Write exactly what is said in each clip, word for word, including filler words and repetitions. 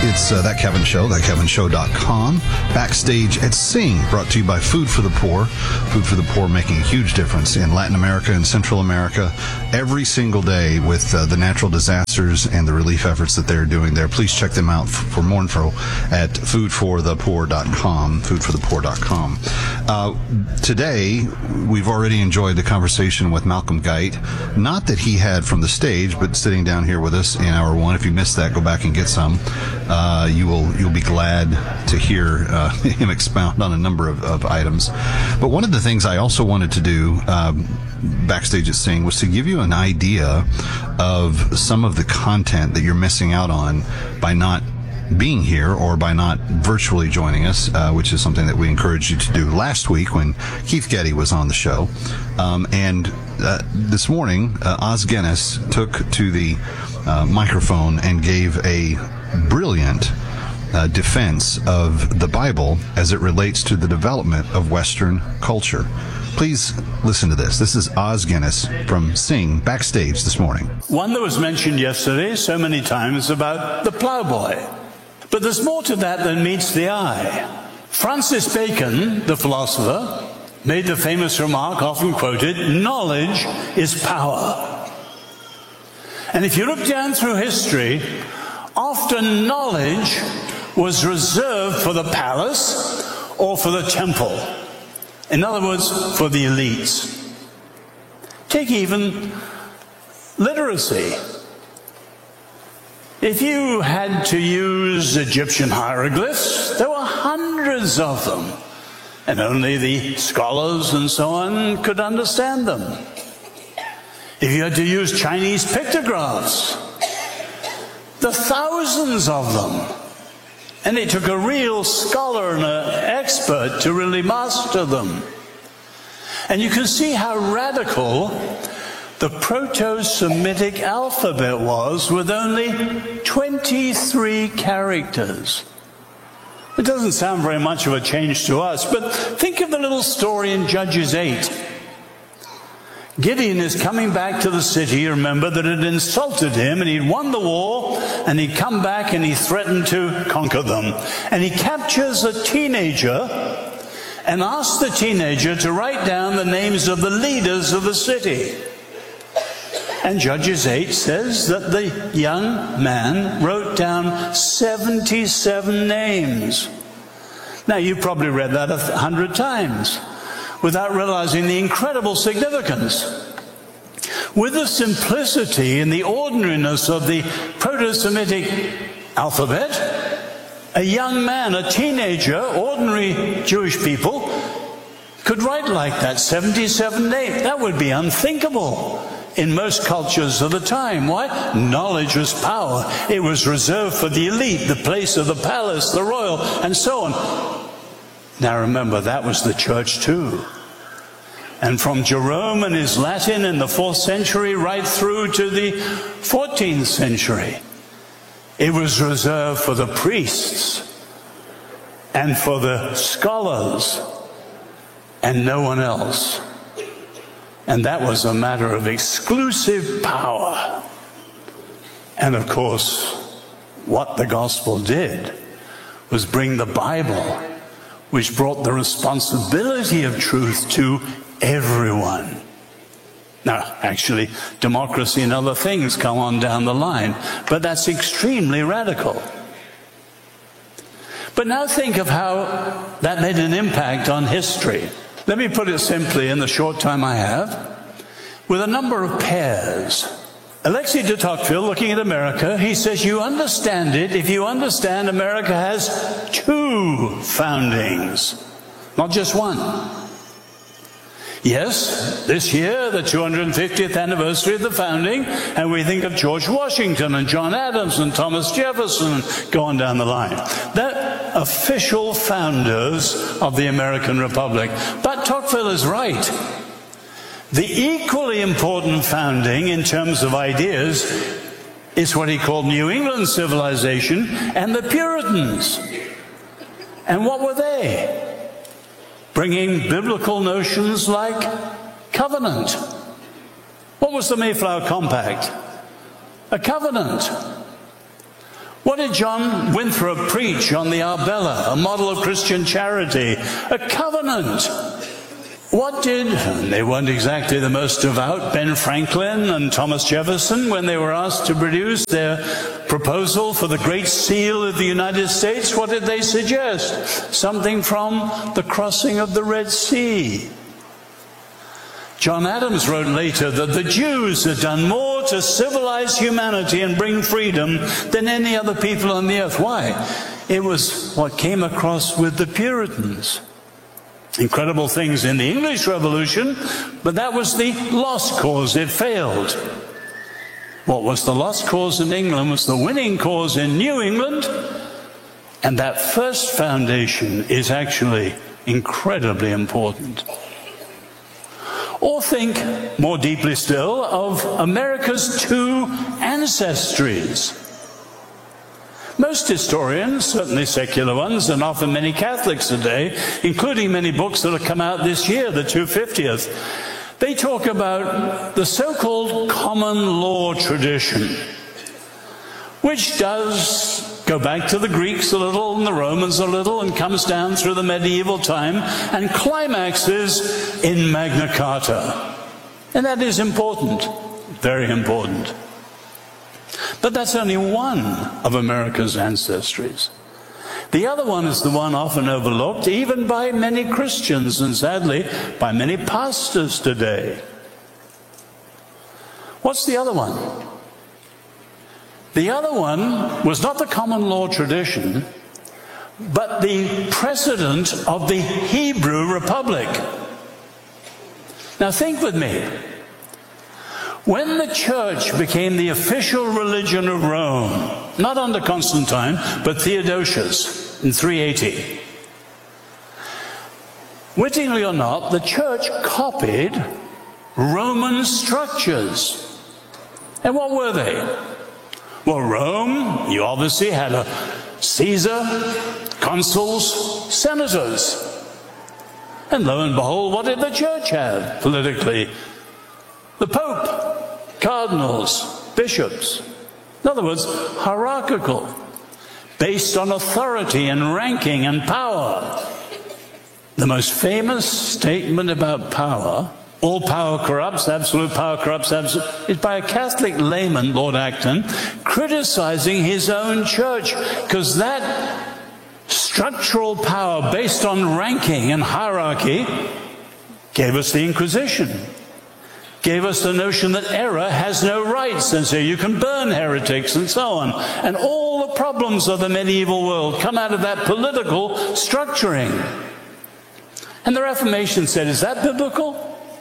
It's uh, That Kevin Show, that kevin show dot com. Backstage at Sing, brought to you by Food for the Poor. Food for the Poor making a huge difference in Latin America and Central America every single day with uh, the natural disasters and the relief efforts that they're doing there. Please check them out for more info at food for the poor dot com, food for the poor dot com. Uh, today, we've already enjoyed the conversation with Malcolm Guite. Not that he had from the stage, but sitting down here with us in hour one. If you missed that, go back and get some. Uh, you will you'll be glad to hear uh, him expound on a number of, of items. But one of the things I also wanted to do um, backstage at Sing was to give you an idea of some of the content that you're missing out on by not being here or by not virtually joining us, uh, which is something that we encouraged you to do last week when Keith Getty was on the show. Um, and uh, this morning, uh, Os Guinness took to the uh, microphone and gave a brilliant uh, defense of the Bible as it relates to the development of Western culture. Please listen to this. This is Os Guinness from Sing backstage this morning. One that was mentioned yesterday so many times about the plowboy. But there's more to that than meets the eye. Francis Bacon, the philosopher, made the famous remark, often quoted, knowledge is power. And if you look down through history, often knowledge was reserved for the palace or for the temple. In other words, for the elites. Take even literacy. If you had to use Egyptian hieroglyphs, there were hundreds of them, and only the scholars and so on could understand them. If you had to use Chinese pictographs, the thousands of them, and it took a real scholar and an expert to really master them. And you can see how radical the Proto-Semitic alphabet was, with only twenty-three characters. It doesn't sound very much of a change to us, but think of the little story in Judges eight. Gideon is coming back to the city, remember, that had insulted him, and he'd won the war, and he'd come back and he threatened to conquer them. And he captures a teenager and asks the teenager to write down the names of the leaders of the city. And Judges eight says that the young man wrote down seventy-seven names. Now, you probably read that a hundred times without realizing the incredible significance. With the simplicity and the ordinariness of the Proto-Semitic alphabet, a young man, a teenager, ordinary Jewish people, could write like that, seventy-seven names. That would be unthinkable in most cultures of the time. Why? Knowledge was power. It was reserved for the elite, the place of the palace, the royal, and so on. Now remember, that was the church too. And from Jerome and his Latin in the fourth century right through to the fourteenth century, it was reserved for the priests and for the scholars and no one else. And that was a matter of exclusive power. And of course, what the gospel did was bring the Bible, which brought the responsibility of truth to everyone. Now, actually, democracy and other things come on down the line, but that's extremely radical. But now think of how that made an impact on history. Let me put it simply in the short time I have, with a number of pairs. Alexis de Tocqueville, looking at America, he says, you understand it if you understand America has two foundings, not just one. Yes, this year, the two hundred fiftieth anniversary of the founding, and we think of George Washington and John Adams and Thomas Jefferson, and go on down the line. They're official founders of the American Republic. But Tocqueville is right. The equally important founding in terms of ideas is what he called New England civilization and the Puritans. And what were they? Bringing biblical notions like covenant. What was the Mayflower Compact? A covenant. What did John Winthrop preach on the Arbella, a model of Christian charity? A covenant. What did, and they weren't exactly the most devout, Ben Franklin and Thomas Jefferson, when they were asked to produce their proposal for the Great Seal of the United States, what did they suggest? Something from the crossing of the Red Sea. John Adams wrote later that the Jews had done more to civilize humanity and bring freedom than any other people on the earth. Why? It was what came across with the Puritans. Incredible things in the English Revolution, but that was the lost cause. It failed. What was the lost cause in England was the winning cause in New England, and that first foundation is actually incredibly important. Or think, more deeply still, of America's two ancestries. Most historians, certainly secular ones, and often many Catholics today, including many books that have come out this year, the two hundred fiftieth, they talk about the so-called common law tradition, which does go back to the Greeks a little and the Romans a little and comes down through the medieval time and climaxes in Magna Carta. And that is important, very important. But that's only one of America's ancestries. The other one is the one often overlooked, even by many Christians and sadly by many pastors today. What's the other one? The other one was not the common law tradition, but the precedent of the Hebrew Republic. Now think with me. When the church became the official religion of Rome, not under Constantine, but Theodosius in three eighty, wittingly or not, the church copied Roman structures. And what were they? Well, Rome, you obviously had a Caesar, consuls, senators. And lo and behold, what did the church have politically? The Pope, cardinals, bishops. In other words, hierarchical, based on authority and ranking and power. The most famous statement about power, all power corrupts, absolute power corrupts, absolute, is by a Catholic layman, Lord Acton, criticizing his own church, because that structural power based on ranking and hierarchy gave us the Inquisition. Gave us the notion that error has no rights, and so you can burn heretics and so on. And all the problems of the medieval world come out of that political structuring. And the Reformation said, is that biblical?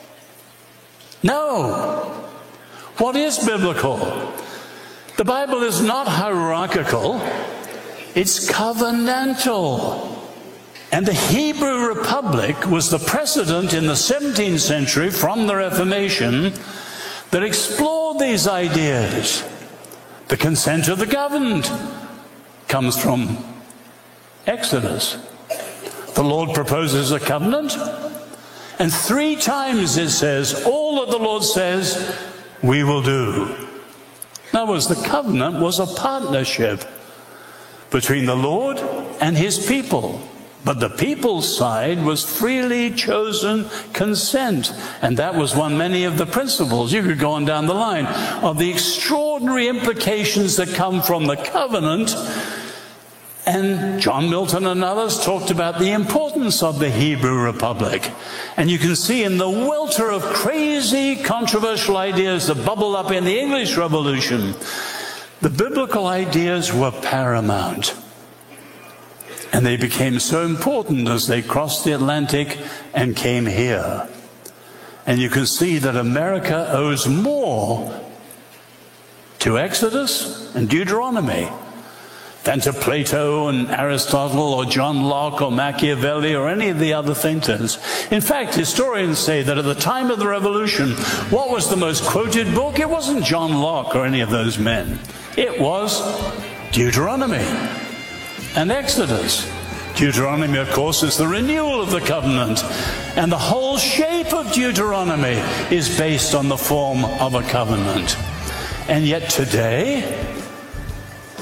No. What is biblical? The Bible is not hierarchical, it's covenantal. And the Hebrew Republic was the precedent in the seventeenth century from the Reformation that explored these ideas. The consent of the governed comes from Exodus. The Lord proposes a covenant, and three times it says, all that the Lord says, we will do. In other words, the covenant was a partnership between the Lord and his people. But the people's side was freely chosen consent. And that was one many of the principles, you could go on down the line, of the extraordinary implications that come from the covenant. And John Milton and others talked about the importance of the Hebrew Republic. And you can see in the welter of crazy, controversial ideas that bubble up in the English Revolution, the biblical ideas were paramount. And they became so important as they crossed the Atlantic and came here. And you can see that America owes more to Exodus and Deuteronomy than to Plato and Aristotle or John Locke or Machiavelli or any of the other thinkers. In fact, historians say that at the time of the Revolution, what was the most quoted book? It wasn't John Locke or any of those men. It was Deuteronomy and Exodus. Deuteronomy, of course, is the renewal of the covenant. And the whole shape of Deuteronomy is based on the form of a covenant. And yet today,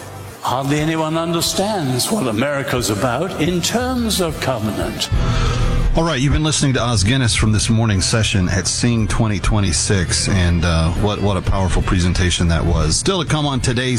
hardly anyone understands what America's about in terms of covenant. All right, you've been listening to Os Guinness from this morning's session at Sing twenty twenty-six, and uh, what, what a powerful presentation that was. Still to come on today's